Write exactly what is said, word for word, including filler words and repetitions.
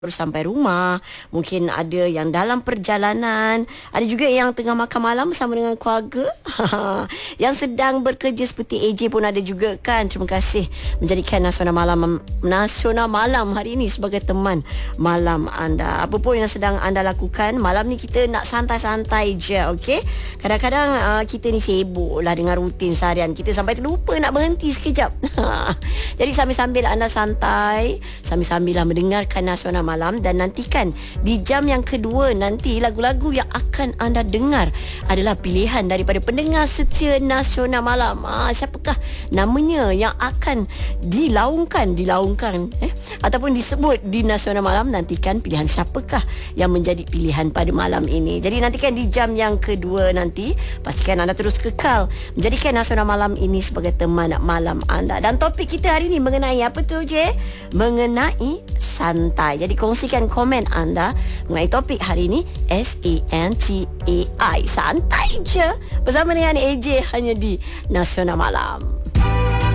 baru sampai rumah, mungkin ada yang dalam perjalanan, ada juga yang tengah makan malam bersama dengan keluarga, yang sedang bekerja seperti A J pun ada juga kan. Terima kasih menjadikan Nasional Malam Nasional Malam hari ini sebagai teman malam anda. Apa pun yang sedang anda lakukan, malam ni kita nak santai-santai je, okey? Kadang-kadang uh, kita ni sibuk lah dengan rutin seharian kita sampai terlupa nak berhenti sekejap. Jadi sambil-sambil anda santai, sambil-sambil lah mendengarkan Nasional Malam, dan nantikan di jam yang kedua nanti lagu-lagu yang akan anda dengar adalah pilihan daripada pendengar setia Nasional Malam. Ah, siapakah namanya yang akan dilaungkan dilaungkan eh ataupun disebut di Nasional Malam? Nantikan pilihan siapakah yang menjadi pilihan pada malam ini. Jadi nantikan di jam yang kedua nanti, pastikan anda terus kekal menjadikan Nasional Malam ini sebagai teman malam anda. Dan topik kita hari ini mengenai apa tu je? Mengenai santai. Jadi kongsikan komen anda mengenai topik hari ini, S A N T A I, santai je bersama dengan A J hanya di Nasional Malam.